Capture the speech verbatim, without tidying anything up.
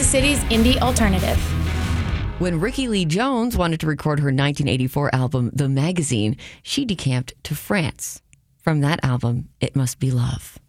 City's indie alternative. When Rickie Lee Jones wanted to record her nineteen eighty-four album, The Magazine, she decamped to France. From that album, It Must Be Love.